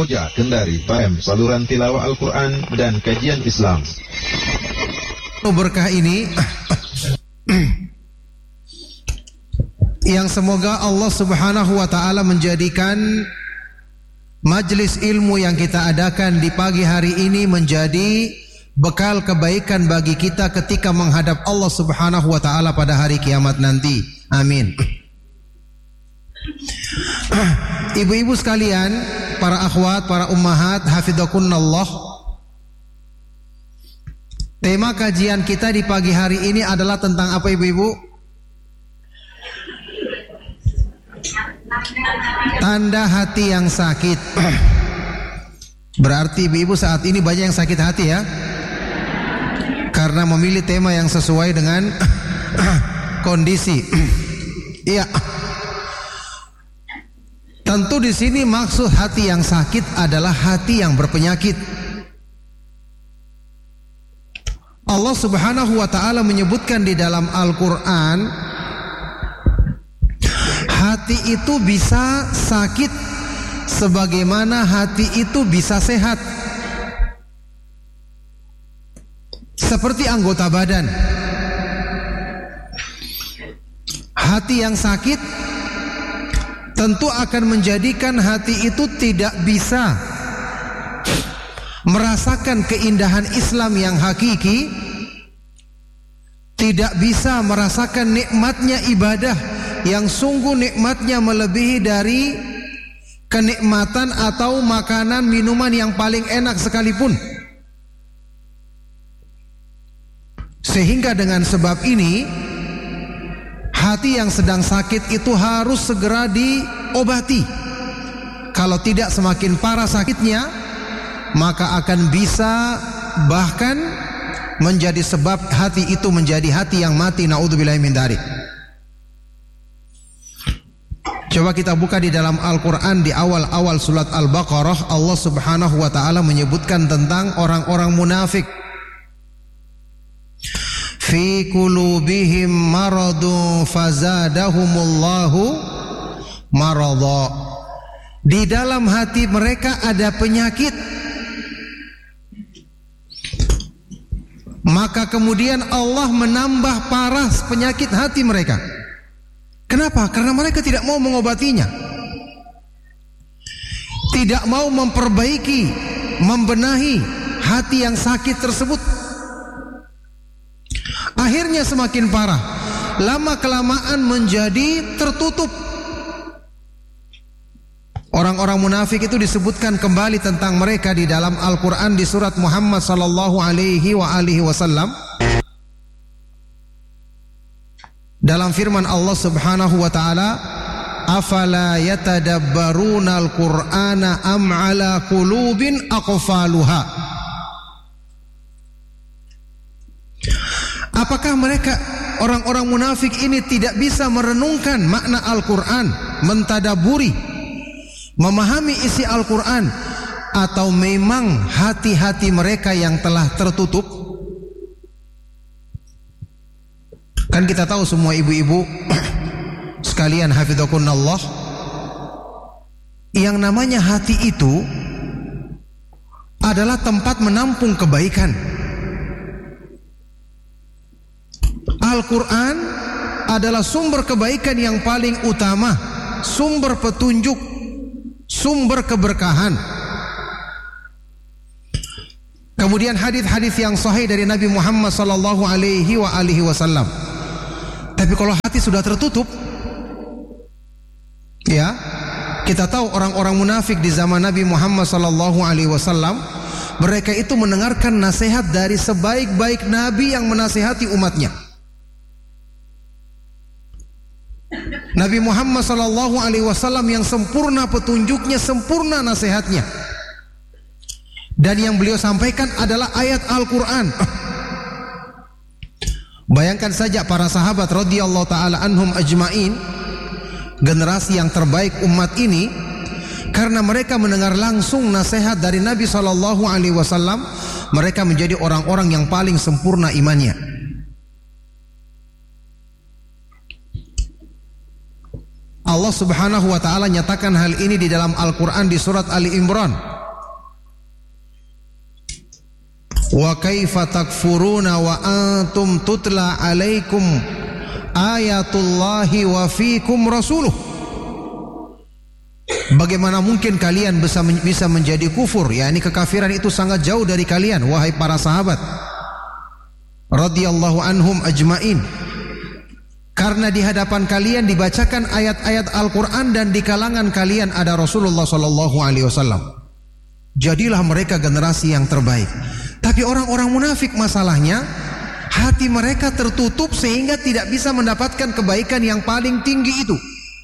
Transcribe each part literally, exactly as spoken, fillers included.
Roja Kendari P M, saluran tilawah Al-Quran dan kajian Islam. Berkah ini yang semoga Allah Subhanahu wa taala menjadikan majlis ilmu yang kita adakan di pagi hari ini menjadi bekal kebaikan bagi kita ketika menghadap Allah Subhanahu wa taala pada hari kiamat nanti. Amin. Ibu-ibu sekalian, para akhwat, para ummahat, hafidhakunallah. Tema kajian kita di pagi hari ini adalah tentang apa, ibu-ibu? Tanda hati yang sakit. Berarti ibu-ibu saat ini banyak yang sakit hati ya, karena memilih tema yang sesuai dengan kondisi. Iya. Tentu di sini maksud hati yang sakit adalah hati yang berpenyakit. Allah Subhanahu wa taala menyebutkan di dalam Al-Qur'an, hati itu bisa sakit sebagaimana hati itu bisa sehat. Seperti anggota badan. Hati yang sakit tentu akan menjadikan hati itu tidak bisa merasakan keindahan Islam yang hakiki, tidak bisa merasakan nikmatnya ibadah yang sungguh nikmatnya melebihi dari kenikmatan atau makanan minuman yang paling enak sekalipun. Sehingga dengan sebab ini, hati yang sedang sakit itu harus segera diobati. Kalau tidak semakin parah sakitnya, maka akan bisa bahkan menjadi sebab hati itu menjadi hati yang mati. Na'udzubillahi min dzalik. Coba kita buka di dalam Al-Quran di awal-awal surat Al-Baqarah. Allah Subhanahu wa ta'ala menyebutkan tentang orang-orang munafik. Fi qulubihim maradun fazadahumullahu maradha. Di dalam hati mereka ada penyakit, maka kemudian Allah menambah parah penyakit hati mereka. Kenapa? Karena mereka tidak mau mengobatinya, tidak mau memperbaiki, membenahi hati yang sakit tersebut. Akhirnya semakin parah, lama kelamaan menjadi tertutup. Orang-orang munafik itu disebutkan kembali tentang mereka di dalam Al-Quran di surat Muhammad sallallahu alaihi wa alihi wasallam. Dalam firman Allah Subhanahu wa ta'ala, afala yatadabbaruna al-Qur'ana am ala qulubin aqfaluha. Apakah mereka orang-orang munafik ini tidak bisa merenungkan makna Al-Quran, mentadaburi, memahami isi Al-Quran, atau memang hati-hati mereka yang telah tertutup? Kan kita tahu semua ibu-ibu sekalian hafidhakunallah, yang namanya hati itu adalah tempat menampung kebaikan. Al-Quran adalah sumber kebaikan yang paling utama, sumber petunjuk, sumber keberkahan. Kemudian hadis-hadis yang sahih dari Nabi Muhammad sallallahu alaihi wa alihi wasallam. Tapi kalau hati sudah tertutup, ya, kita tahu orang-orang munafik di zaman Nabi Muhammad sallallahu alaihi wasallam, mereka itu mendengarkan nasihat dari sebaik-baik nabi yang menasihati umatnya. Nabi Muhammad sallallahu alaihi wasallam yang sempurna petunjuknya, sempurna nasihatnya. Dan yang beliau sampaikan adalah ayat Al-Quran. Bayangkan saja para sahabat radhiyallahu taala anhum ajmain, generasi yang terbaik umat ini, karena mereka mendengar langsung nasihat dari Nabi sallallahu alaihi wasallam, mereka menjadi orang-orang yang paling sempurna imannya. Allah Subhanahu wa taala nyatakan hal ini di dalam Al-Quran di surat Ali Imran. Wa kaifa takfuruna wa antum tutla alaikum ayatullahi wa fikum rasuluh. Bagaimana mungkin kalian bisa bisa menjadi kufur? Ya, ini kekafiran itu sangat jauh dari kalian, wahai para sahabat radhiyallahu anhum ajmain. Karena di hadapan kalian dibacakan ayat-ayat Al-Quran dan di kalangan kalian ada Rasulullah sallallahu alaihi wasallam. Jadilah mereka generasi yang terbaik. Tapi orang-orang munafik masalahnya, hati mereka tertutup sehingga tidak bisa mendapatkan kebaikan yang paling tinggi itu.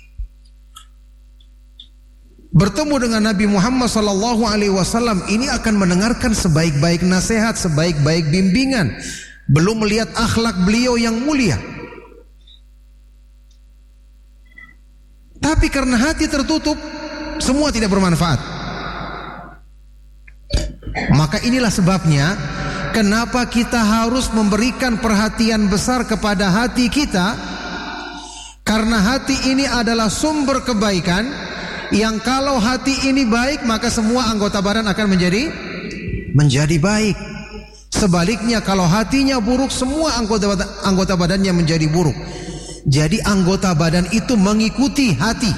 Bertemu dengan Nabi Muhammad sallallahu alaihi wasallam ini akan mendengarkan sebaik-baik nasihat, sebaik-baik bimbingan, belum melihat akhlak beliau yang mulia. Tapi karena hati tertutup, semua tidak bermanfaat. Maka inilah sebabnya kenapa kita harus memberikan perhatian besar kepada hati kita. Karena hati ini adalah sumber kebaikan, yang kalau hati ini baik maka semua anggota badan akan menjadi menjadi baik. Sebaliknya kalau hatinya buruk, semua anggota anggota badannya menjadi buruk. Jadi anggota badan itu mengikuti hati.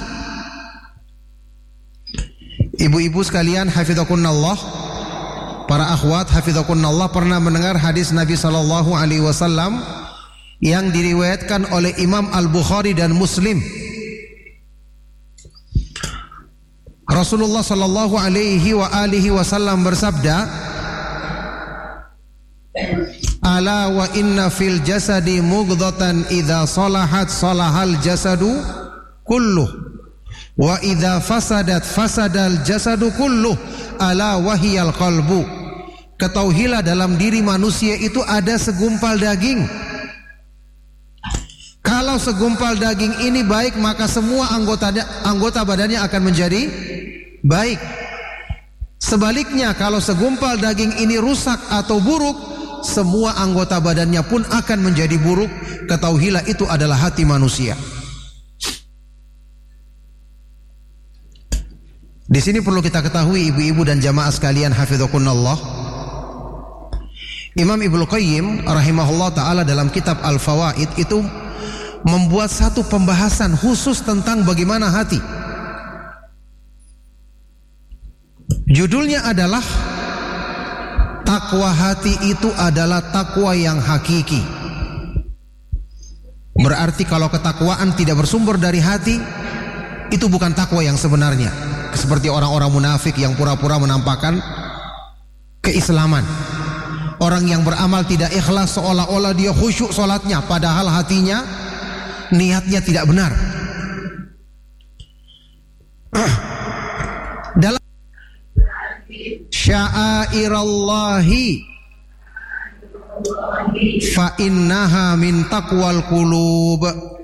Ibu-ibu sekalian hafizakunallah, para akhwat hafizakunallah, pernah mendengar hadis Nabi sallallahu alaihi wasallam yang diriwayatkan oleh Imam Al-Bukhari dan Muslim. Rasulullah sallallahu alaihi wa alihi wasallam bersabda, ala wa inna fil jasadi mughdatan idza salahat salahal jasadu kulluh wa idza fasadat fasadal jasadu kulluh ala wahiyal qalbu. Ketahuilah dalam diri manusia itu ada segumpal daging. Kalau segumpal daging ini baik, maka semua anggota anggota badannya akan menjadi baik. Sebaliknya kalau segumpal daging ini rusak atau buruk, semua anggota badannya pun akan menjadi buruk. Ketahuilah itu adalah hati manusia. Di sini perlu kita ketahui ibu-ibu dan jamaah sekalian hafizakunallah, Imam Ibnu Qayyim rahimahullah taala dalam kitab Al-Fawaid itu membuat satu pembahasan khusus tentang bagaimana hati. Judulnya adalah takwa hati itu adalah takwa yang hakiki. Berarti kalau ketakwaan tidak bersumber dari hati, itu bukan takwa yang sebenarnya. Seperti orang-orang munafik yang pura-pura menampakkan keislaman. Orang yang beramal tidak ikhlas seolah-olah dia khusyuk sholatnya, padahal hatinya, niatnya tidak benar. Dalam sya'airallahi fa innaha min taqwal qulub.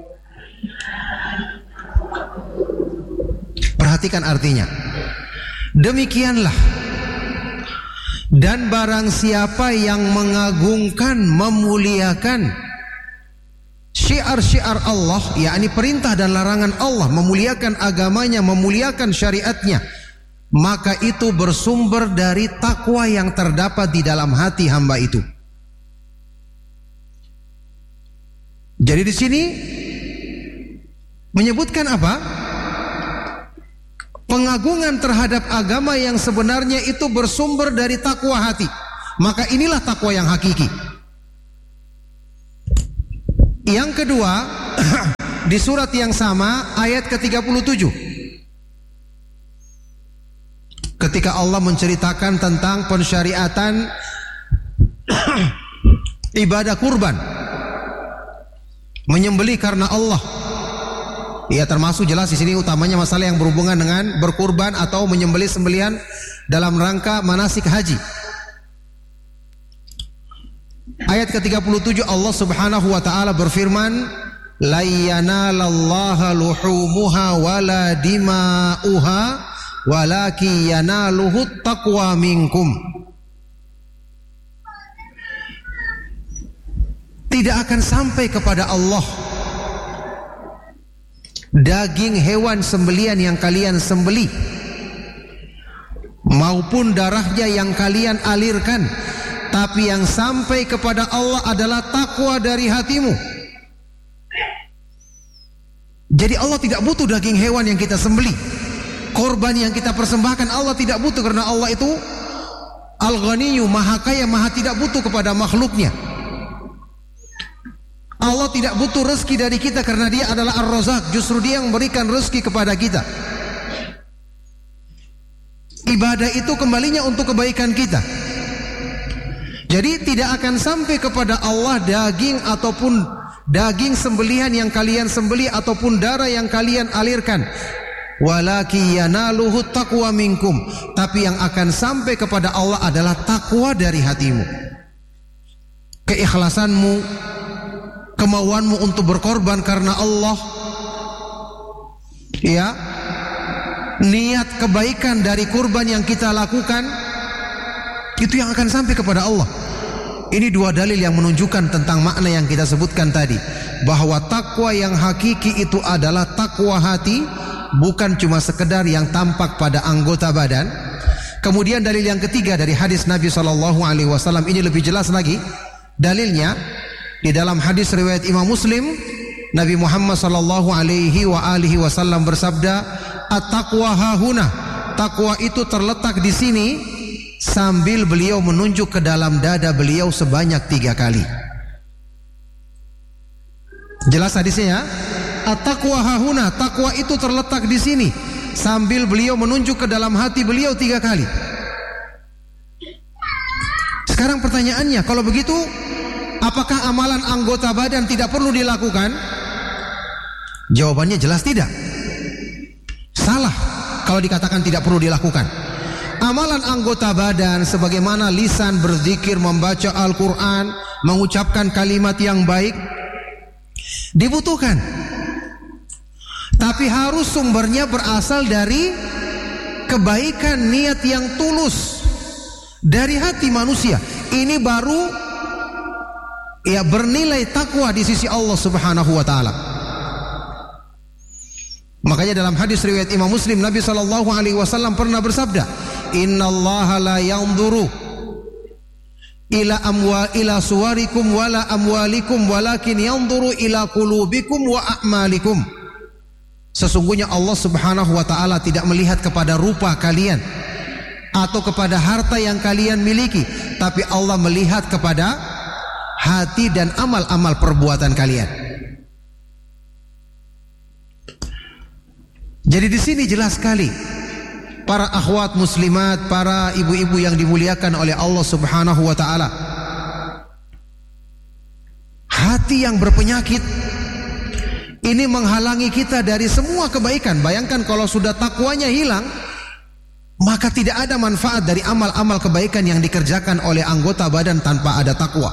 Perhatikan artinya. Demikianlah, dan barang siapa yang mengagungkan, memuliakan syiar-syiar Allah, yakni perintah dan larangan Allah, memuliakan agamanya, memuliakan syariatnya, maka itu bersumber dari takwa yang terdapat di dalam hati hamba itu. Jadi di sini menyebutkan apa? Pengagungan terhadap agama yang sebenarnya itu bersumber dari takwa hati. Maka inilah takwa yang hakiki. Yang kedua, di surat yang sama ayat ke tiga puluh tujuh, ketika Allah menceritakan tentang pensyariatan ibadah kurban, menyembelih karena Allah. Ya, termasuk jelas di sini utamanya masalah yang berhubungan dengan berkurban atau menyembelih sembelihan dalam rangka manasik haji. Ayat ke tiga puluh tujuh Allah Subhanahu wa taala berfirman, la yanalallaha luhumuha wala dima'uha walaki yanaluhu taqwa minkum. Tidak akan sampai kepada Allah daging hewan sembelian yang kalian sembelih maupun darahnya yang kalian alirkan, tapi yang sampai kepada Allah adalah takwa dari hatimu. Jadi Allah tidak butuh daging hewan yang kita sembelih, korban yang kita persembahkan. Allah tidak butuh, karena Allah itu Al-Ghaniyyu, maha kaya, maha tidak butuh kepada makhluknya. Allah tidak butuh rezeki dari kita karena Dia adalah Ar-Razzaq. Justru Dia yang memberikan rezeki kepada kita. Ibadah itu kembalinya untuk kebaikan kita. Jadi tidak akan sampai kepada Allah daging ataupun daging sembelihan yang kalian sembelih ataupun darah yang kalian alirkan. Walaki yanaluhu taqwa minkum. Tapi yang akan sampai kepada Allah adalah takwa dari hatimu. Keikhlasanmu, kemauanmu untuk berkorban karena Allah, ya, niat kebaikan dari kurban yang kita lakukan, itu yang akan sampai kepada Allah. Ini dua dalil yang menunjukkan tentang makna yang kita sebutkan tadi, bahwa takwa yang hakiki itu adalah takwa hati, bukan cuma sekedar yang tampak pada anggota badan. Kemudian dalil yang ketiga dari hadis Nabi shallallahu alaihi wasallam, ini lebih jelas lagi dalilnya. Di dalam hadis riwayat Imam Muslim, Nabi Muhammad sallallahu alaihi wa alihi wasallam bersabda, "At-taqwa hahuna." Takwa itu terletak di sini, sambil beliau menunjuk ke dalam dada beliau sebanyak tiga kali. Jelas hadisnya ya? At-taqwa hahuna, takwa itu terletak di sini, sambil beliau menunjuk ke dalam hati beliau tiga kali. Sekarang pertanyaannya, kalau begitu, apakah amalan anggota badan tidak perlu dilakukan? Jawabannya jelas tidak. Salah kalau dikatakan tidak perlu dilakukan. Amalan anggota badan sebagaimana lisan berzikir, membaca Al-Quran, mengucapkan kalimat yang baik, dibutuhkan. Tapi harus sumbernya berasal dari kebaikan, niat yang tulus dari hati manusia. Ini baru ya bernilai takwa di sisi Allah Subhanahu wa taala. Makanya dalam hadis riwayat Imam Muslim, Nabi sallallahu alaihi wasallam pernah bersabda, "Innallaha la yanzuru ila amwa ila suwarikum wala amwalikum walakin yanzuru ila qulubikum wa a'malikum." Sesungguhnya Allah Subhanahu wa taala tidak melihat kepada rupa kalian atau kepada harta yang kalian miliki, tapi Allah melihat kepada hati dan amal-amal perbuatan kalian. Jadi di sini jelas sekali, para akhwat muslimat, para ibu-ibu yang dimuliakan oleh Allah Subhanahu wa taala, hati yang berpenyakit ini menghalangi kita dari semua kebaikan. Bayangkan kalau sudah takwanya hilang, maka tidak ada manfaat dari amal-amal kebaikan yang dikerjakan oleh anggota badan tanpa ada takwa.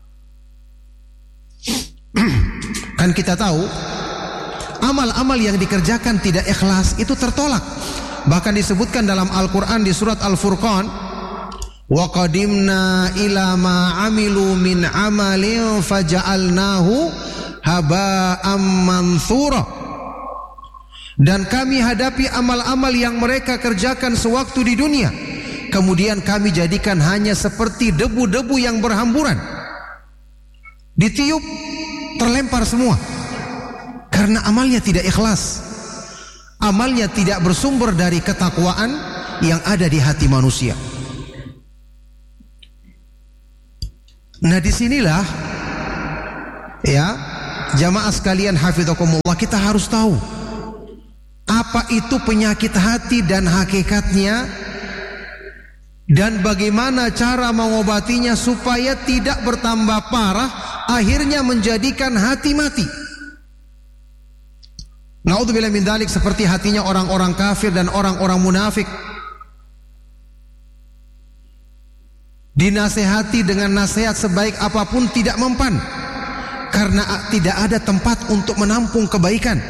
Kan kita tahu, amal-amal yang dikerjakan tidak ikhlas itu tertolak. Bahkan disebutkan dalam Al-Quran di surat Al-Furqan, wa qadimna ila ma amilu min amalin faja'alnahu haba'am manthura. Dan kami hadapi amal-amal yang mereka kerjakan sewaktu di dunia, kemudian kami jadikan hanya seperti debu-debu yang berhamburan, ditiup terlempar semua, karena amalnya tidak ikhlas. Amalnya tidak bersumber dari ketakwaan yang ada di hati manusia. Nah, disinilah ya jamaah sekalian hafizakumullah, kita harus tahu apa itu penyakit hati dan hakikatnya, dan bagaimana cara mengobatinya supaya tidak bertambah parah, akhirnya menjadikan hati mati. Na'udzubillah min dzalik, seperti hatinya orang-orang kafir dan orang-orang munafik. Dinasehati dengan nasihat sebaik apapun tidak mempan, karena tidak ada tempat untuk menampung kebaikan.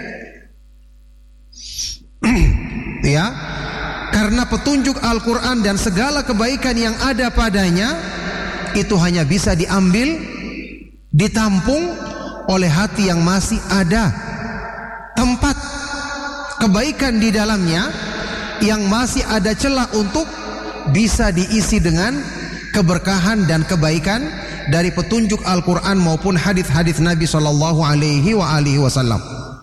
Ya, karena petunjuk Al-Quran dan segala kebaikan yang ada padanya itu hanya bisa diambil, ditampung oleh hati yang masih ada tempat kebaikan di dalamnya, yang masih ada celah untuk bisa diisi dengan keberkahan dan kebaikan dari petunjuk Al-Quran maupun hadis-hadis Nabi Shallallahu Alaihi Wasallam.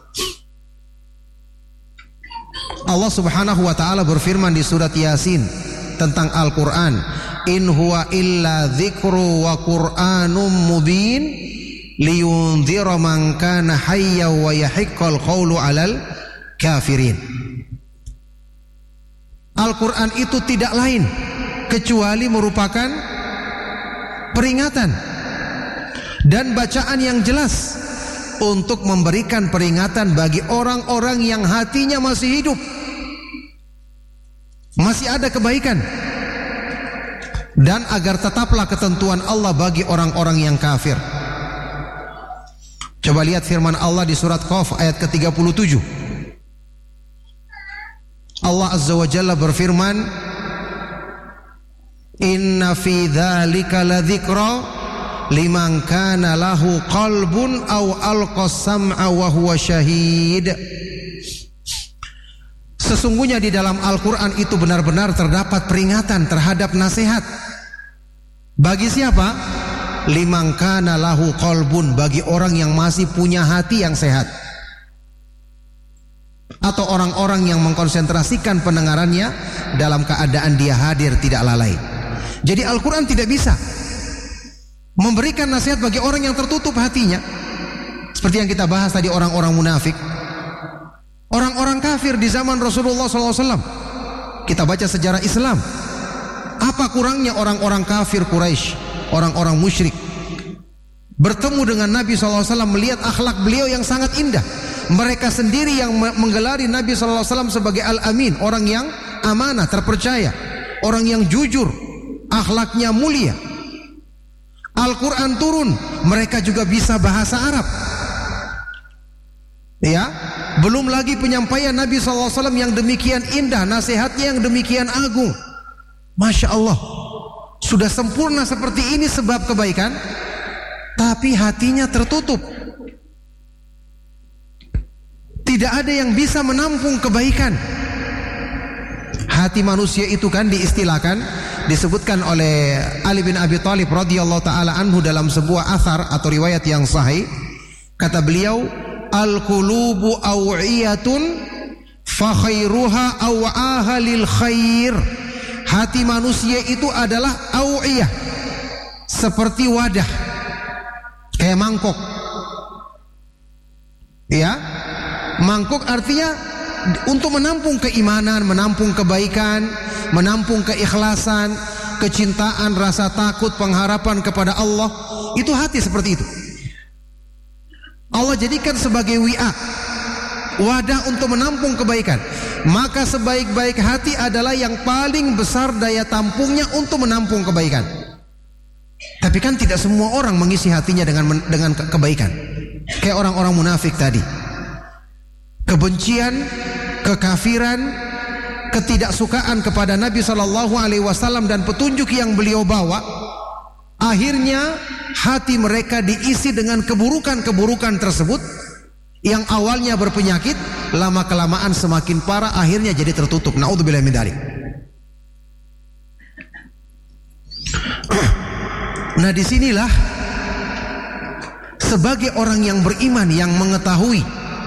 Allah Subhanahu Wa Taala berfirman di surat Yasin tentang Al-Quran, in huwa illa dzikru wa Qur'anum mubin liyundzira man kana hayya wa yahiqqal qawlu 'alal kafirin. Al-Quran itu tidak lain kecuali merupakan peringatan dan bacaan yang jelas untuk memberikan peringatan bagi orang-orang yang hatinya masih hidup, masih ada kebaikan, dan agar tetaplah ketentuan Allah bagi orang-orang yang kafir. Coba lihat firman Allah di surat Qaf ayat ke tiga puluh tujuh. Allah Azza wa Jalla berfirman, inna fi dzalika ladzikra liman kana lahu qalbun aw alqas sam'a wa huwa syahid. Sesungguhnya di dalam Al-Quran itu benar-benar terdapat peringatan terhadap nasihat. Bagi siapa? Liman kana lahu qalbun, bagi orang yang masih punya hati yang sehat, atau orang-orang yang mengkonsentrasikan pendengarannya dalam keadaan dia hadir, tidak lalai. Jadi Al-Quran tidak bisa memberikan nasihat bagi orang yang tertutup hatinya, seperti yang kita bahas tadi, orang-orang munafik, orang-orang kafir di zaman Rasulullah shallallahu alaihi wasallam. Kita baca sejarah Islam, apa kurangnya orang-orang kafir Quraisy, orang-orang musyrik, bertemu dengan Nabi shallallahu alaihi wasallam, melihat akhlak beliau yang sangat indah. Mereka sendiri yang menggelari Nabi shallallahu alaihi wasallam sebagai Al-Amin, orang yang amanah, terpercaya, orang yang jujur, akhlaknya mulia. Al-Quran turun, mereka juga bisa bahasa Arab. Ya, belum lagi penyampaian Nabi shallallahu alaihi wasallam yang demikian indah, nasihatnya yang demikian agung. Masya Allah, sudah sempurna seperti ini sebab kebaikan, tapi hatinya tertutup. Tidak ada yang bisa menampung kebaikan. Hati manusia itu kan diistilahkan, disebutkan oleh Ali bin Abi Thalib radhiyallahu taala anhu dalam sebuah athar atau riwayat yang sahih. Kata beliau, al-qulubu aw'iyatun fa khairuha aw'aha lil khair. Hati manusia itu adalah aw'iyah, seperti wadah, kayak mangkok. Ya, mangkuk artinya untuk menampung keimanan, menampung kebaikan, menampung keikhlasan, kecintaan, rasa takut, pengharapan kepada Allah. Itu hati seperti itu. Allah jadikan sebagai wi'a, wadah untuk menampung kebaikan. Maka sebaik-baik hati adalah yang paling besar daya tampungnya untuk menampung kebaikan. Tapi kan tidak semua orang mengisi hatinya dengan dengan kebaikan. Kayak orang-orang munafik tadi. Kebencian, kekafiran, ketidaksukaan kepada Nabi Shallallahu Alaihi Wasallam dan petunjuk yang beliau bawa, akhirnya hati mereka diisi dengan keburukan-keburukan tersebut, yang awalnya berpenyakit, lama kelamaan semakin parah, akhirnya jadi tertutup. Naudzubillah min dzalik. Nah, disinilah sebagai orang yang beriman yang mengetahui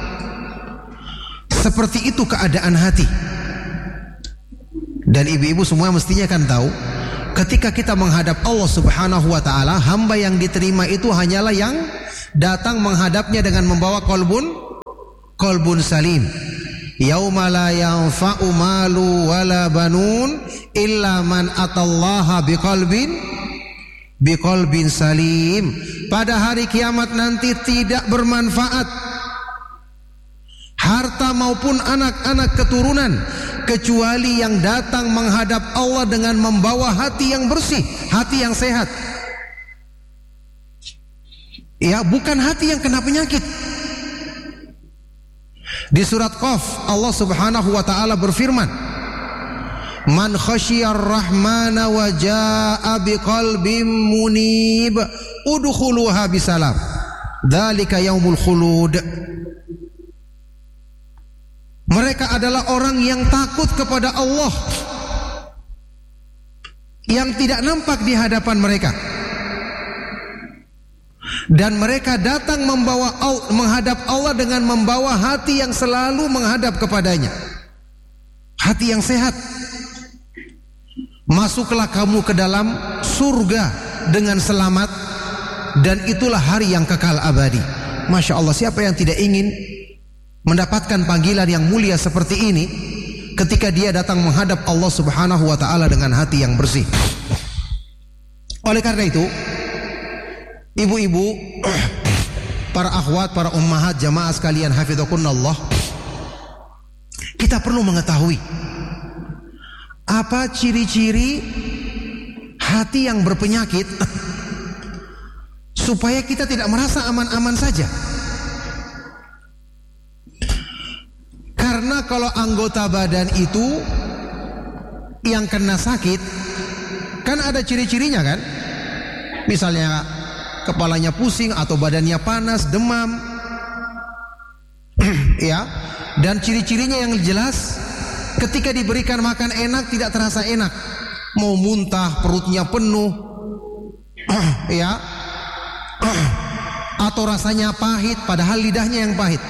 seperti itu keadaan hati. Dan ibu-ibu semua mestinya kan tahu, ketika kita menghadap Allah Subhanahu wa taala, hamba yang diterima itu hanyalah yang datang menghadapnya dengan membawa qalbun qalbun salim. Yauma la yanfa'u malu wala banun illa man atallaha biqalbin biqalbin salim. Pada hari kiamat nanti tidak bermanfaat harta maupun anak-anak keturunan kecuali yang datang menghadap Allah dengan membawa hati yang bersih, hati yang sehat. Ya, bukan hati yang kena penyakit. Di surat Qaf Allah Subhanahu wa taala berfirman, man khasyiyar rahmana wa jaa'a biqalbin munib udkhuluha bisalam dzalika yaumul khulud. Mereka adalah orang yang takut kepada Allah, yang tidak nampak di hadapan mereka. Dan mereka datang membawa menghadap Allah dengan membawa hati yang selalu menghadap kepadanya, hati yang sehat. Masuklah kamu ke dalam surga dengan selamat, dan itulah hari yang kekal abadi. Masya Allah, siapa yang tidak ingin mendapatkan panggilan yang mulia seperti ini ketika dia datang menghadap Allah Subhanahu wa ta'ala dengan hati yang bersih. Oleh karena itu, ibu-ibu, para akhwat, para ummahat, jamaah sekalian hafizakunallah, kita perlu mengetahui apa ciri-ciri hati yang berpenyakit supaya kita tidak merasa aman-aman saja. Karena kalau anggota badan itu yang kena sakit, kan ada ciri-cirinya kan? Misalnya kepalanya pusing atau badannya panas, demam, ya. Dan ciri-cirinya yang jelas, ketika diberikan makan enak tidak terasa enak, mau muntah, perutnya penuh, ya, atau rasanya pahit padahal lidahnya yang pahit.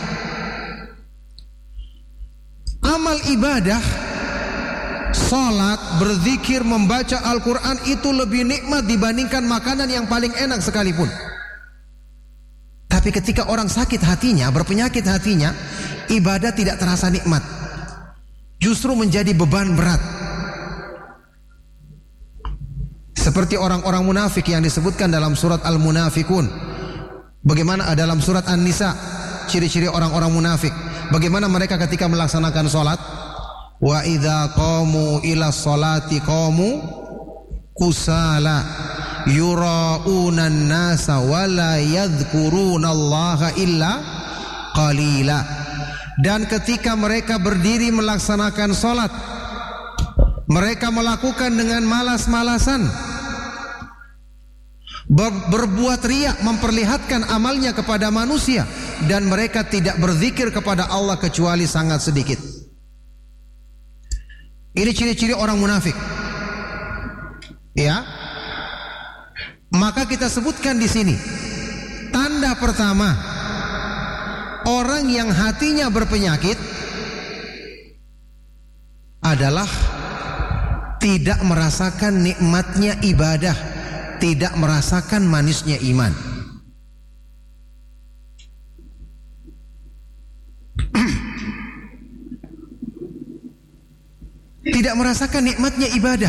Amal ibadah, salat, berzikir, membaca Al-Quran itu lebih nikmat dibandingkan makanan yang paling enak sekalipun. Tapi ketika orang sakit hatinya, berpenyakit hatinya, ibadah tidak terasa nikmat, justru menjadi beban berat. Seperti orang-orang munafik yang disebutkan dalam surat Al-Munafikun. Bagaimana dalam surat An-Nisa, ciri-ciri orang-orang munafik. Bagaimana mereka ketika melaksanakan salat? Wa idza qamu ila sholati qamu kusala yura'una an-nasa wa la yadhkuruna Allaha illa qalila. Dan ketika mereka berdiri melaksanakan salat, mereka melakukan dengan malas-malasan, Ber- berbuat riya, memperlihatkan amalnya kepada manusia, dan mereka tidak berzikir kepada Allah kecuali sangat sedikit. Ini ciri-ciri orang munafik, ya. Maka kita sebutkan di sini tanda pertama orang yang hatinya berpenyakit adalah tidak merasakan nikmatnya ibadah, tidak merasakan manisnya iman. Tidak merasakan nikmatnya ibadah.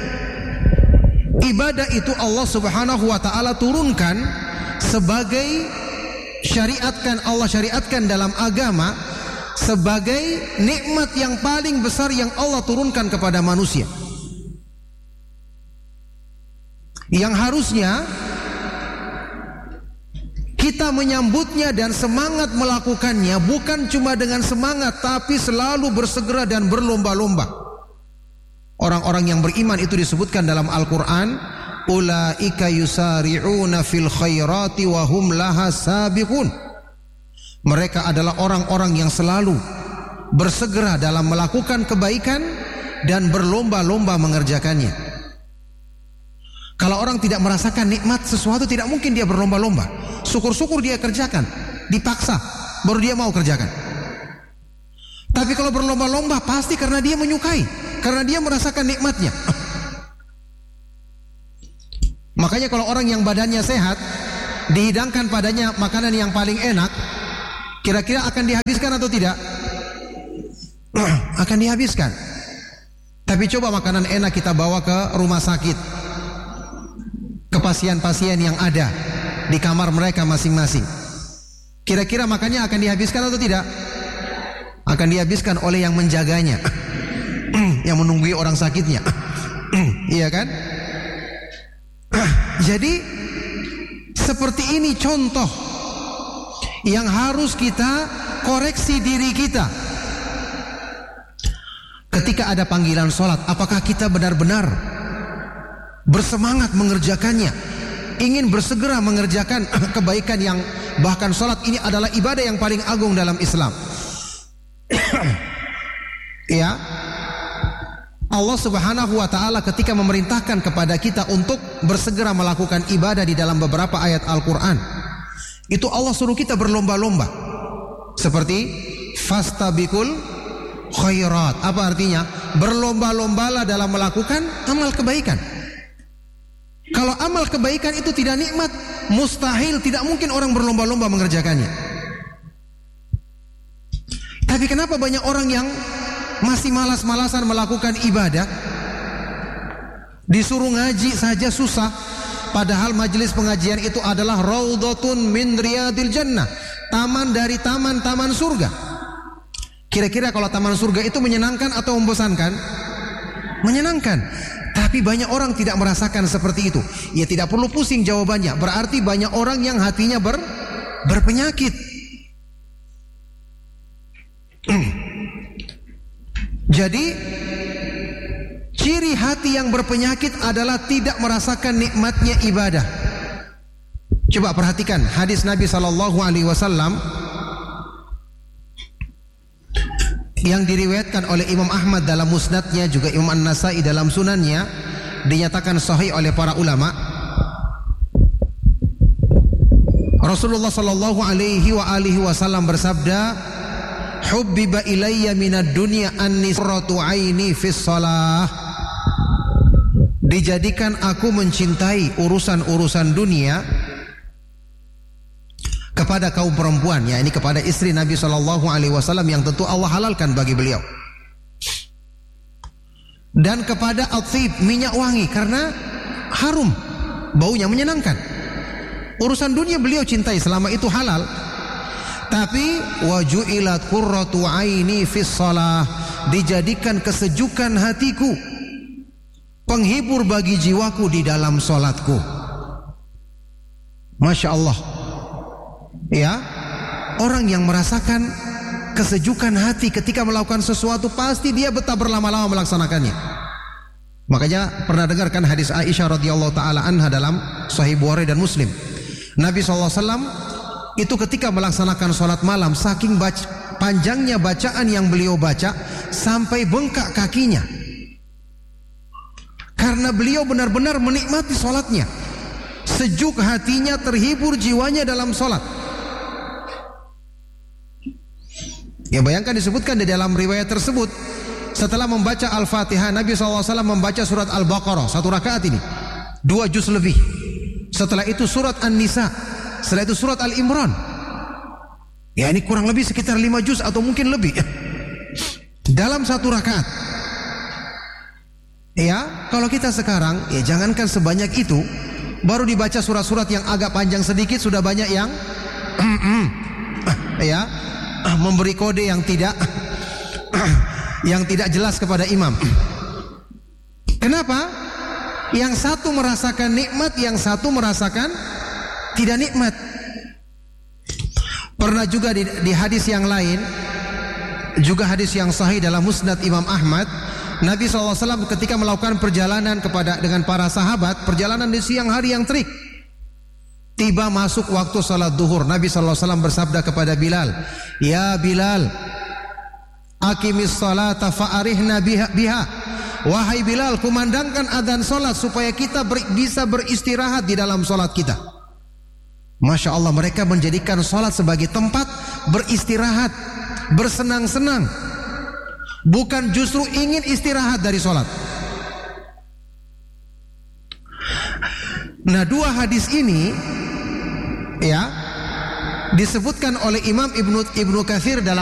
Ibadah itu Allah Subhanahu wa ta'ala turunkan sebagai syariatkan, Allah syariatkan dalam agama sebagai nikmat yang paling besar yang Allah turunkan kepada manusia, yang harusnya kita menyambutnya dan semangat melakukannya, bukan cuma dengan semangat tapi selalu bersegera dan berlomba-lomba. Orang-orang yang beriman itu disebutkan dalam Al-Quran, ulaika yusari'una fil khairati wa hum laha sabiqun. Mereka adalah orang-orang yang selalu bersegera dalam melakukan kebaikan dan berlomba-lomba mengerjakannya. Kalau orang tidak merasakan nikmat sesuatu, tidak mungkin dia berlomba-lomba. Syukur-syukur dia kerjakan, dipaksa baru dia mau kerjakan. Tapi kalau berlomba-lomba pasti karena dia menyukai, karena dia merasakan nikmatnya. Makanya kalau orang yang badannya sehat, dihidangkan padanya makanan yang paling enak, kira-kira akan dihabiskan atau tidak? Akan dihabiskan. Tapi coba makanan enak kita bawa ke rumah sakit, ke pasien-pasien yang ada di kamar mereka masing-masing, kira-kira makannya akan dihabiskan atau tidak? Akan dihabiskan oleh yang menjaganya, yang menunggui orang sakitnya. Iya kan? Jadi seperti ini contoh yang harus kita koreksi diri kita. Ketika ada panggilan sholat, apakah kita benar-benar bersemangat mengerjakannya, ingin bersegera mengerjakan kebaikan yang bahkan sholat ini adalah ibadah yang paling agung dalam Islam. Ya, Allah Subhanahu wa ta'ala ketika memerintahkan kepada kita untuk bersegera melakukan ibadah di dalam beberapa ayat Al-Quran, itu Allah suruh kita berlomba-lomba. Seperti fastabiqul khairat. Apa artinya? Berlomba-lombalah dalam melakukan amal kebaikan. Kalau amal kebaikan itu tidak nikmat, mustahil, tidak mungkin orang berlomba-lomba mengerjakannya. Tapi kenapa banyak orang yang masih malas-malasan melakukan ibadah? Disuruh ngaji saja susah, padahal majelis pengajian itu adalah raudhatun min riyadil jannah, taman dari taman-taman surga. Kira-kira kalau taman surga itu menyenangkan atau membosankan? Menyenangkan. Tapi banyak orang tidak merasakan seperti itu. Ya tidak perlu pusing jawabannya. Berarti banyak orang yang hatinya ber, berpenyakit. Jadi ciri hati yang berpenyakit adalah tidak merasakan nikmatnya ibadah. Coba perhatikan hadis Nabi sallallahu alaihi wasallam yang diriwayatkan oleh Imam Ahmad dalam musnadnya, juga Imam An-Nasai dalam sunannya, dinyatakan sahih oleh para ulama. Rasulullah sallallahu alaihi wa alihi wasallam bersabda, hubbiba ilayya minad dunya an-nisratu aini fis shalah. Dijadikan aku mencintai urusan-urusan dunia kepada kaum perempuan, ya ini kepada istri Nabi sallallahu alaihi wasallam yang tentu Allah halalkan bagi beliau. Dan kepada at-thib, minyak wangi, karena harum, baunya menyenangkan. Urusan dunia beliau cintai selama itu halal. Tapi waju'ilat qurratu aini fis shalah, dijadikan kesejukan hatiku, penghibur bagi jiwaku di dalam salatku. Masya Allah. Ya, orang yang merasakan kesejukan hati ketika melakukan sesuatu, pasti dia betah berlama-lama melaksanakannya. Makanya pernah dengarkan hadis Aisyah radhiyallahu taala anha dalam Sahih Bukhari dan Muslim. Nabi sallallahu alaihi wasallam itu ketika melaksanakan sholat malam, saking baca, panjangnya bacaan yang beliau baca sampai bengkak kakinya, karena beliau benar-benar menikmati sholatnya. Sejuk hatinya, terhibur jiwanya dalam sholat. Ya bayangkan, disebutkan di dalam riwayat tersebut, setelah membaca Al-Fatihah, Nabi shallallahu alaihi wasallam membaca surat Al-Baqarah, satu rakaat ini dua juz lebih. Setelah itu surat An-Nisa, setelah itu surat Al-Imran. Ya ini kurang lebih sekitar lima juz atau mungkin lebih dalam satu rakaat. Ya, kalau kita sekarang, ya jangankan sebanyak itu, baru dibaca surat-surat yang agak panjang sedikit sudah banyak yang ya memberi kode yang tidak yang tidak jelas kepada imam. Kenapa? Yang satu merasakan nikmat, yang satu merasakan tidak nikmat. Pernah juga di, di hadis yang lain, juga hadis yang sahih dalam Musnad Imam Ahmad, Nabi shallallahu alaihi wasallam ketika melakukan perjalanan kepada dengan para sahabat, perjalanan di siang hari yang terik, tiba masuk waktu salat duhur, Nabi shallallahu alaihi wasallam bersabda kepada Bilal, ya Bilal, aqimis salata fa'arihna biha, biha. Wahai Bilal, kumandangkan adzan salat supaya kita ber, bisa beristirahat di dalam salat kita. Masya Allah, mereka menjadikan salat sebagai tempat beristirahat, bersenang-senang, bukan justru ingin istirahat dari salat. Nah, dua hadis ini ya disebutkan oleh Imam Ibnu Ibnu Katsir dalam